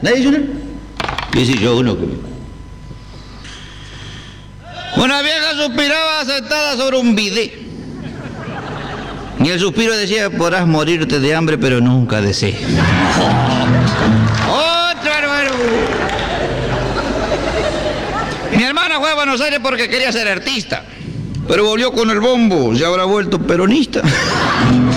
¿Nadie dice nada? Dice yo uno que... Una vieja suspiraba sentada sobre un bidet. Y el suspiro decía, podrás morirte de hambre, pero nunca de sed. ¡Otro hermano! Mi hermana fue a Buenos Aires porque quería ser artista. Pero volvió con el bombo, ya habrá vuelto peronista.